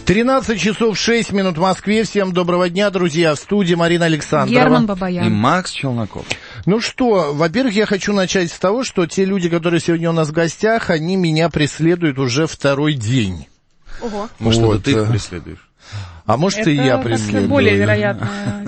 13 часов 6 минут в Москве. Всем доброго дня, друзья. В студии Марина Александрова. Герман Бабаян. И Макс Челноков. Ну что, во-первых, я хочу начать с того, что те люди, которые сегодня у нас в гостях, они меня преследуют уже второй день. Ого. Может, Вот. это ты их преследуешь? А может, и я преследую. более вероятная